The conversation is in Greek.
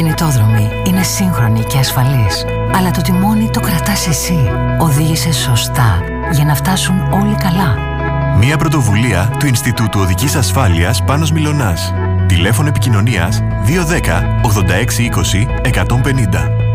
αυτοκινητόδρομοι είναι σύγχρονοι και ασφαλείς, αλλά το τιμόνι το κρατάς εσύ. Οδήγησε σωστά για να φτάσουν όλοι καλά. Μια πρωτοβουλία του Ινστιτούτου Οδικής Ασφάλειας Πάνος Μιλωνάς. Τηλέφωνο επικοινωνίας 210 86 20 150.